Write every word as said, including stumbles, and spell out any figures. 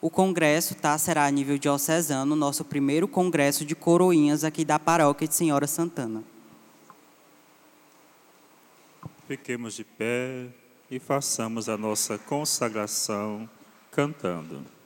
O congresso, tá, será a nível diocesano, nosso primeiro congresso de coroinhas aqui da Paróquia de Senhora Santana. Fiquemos de pé e façamos a nossa consagração cantando.